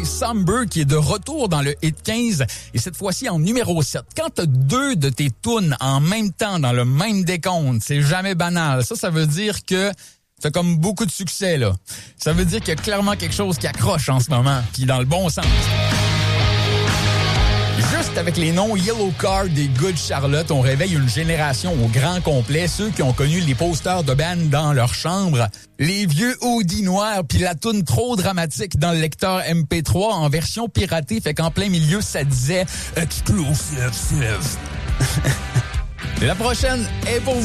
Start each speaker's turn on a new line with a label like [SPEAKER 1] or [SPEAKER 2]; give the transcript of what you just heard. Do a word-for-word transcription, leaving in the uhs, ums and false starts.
[SPEAKER 1] Somber qui est de retour dans le hit quinze et cette fois-ci en numéro sept. Quand t'as deux de tes tunes en même temps dans le même décompte, c'est jamais banal. Ça, ça veut dire que t'as comme beaucoup de succès, là. Ça veut dire qu'il y a clairement quelque chose qui accroche en ce moment, puis dans le bon sens. Juste avec les noms Yellow Card et Good Charlotte, on réveille une génération au grand complet, ceux qui ont connu les posters de band dans leur chambre, les vieux Audi noirs puis la toune trop dramatique dans le lecteur M P trois en version piratée, fait qu'en plein milieu, ça disait « Exclusive ». La prochaine est pour vous.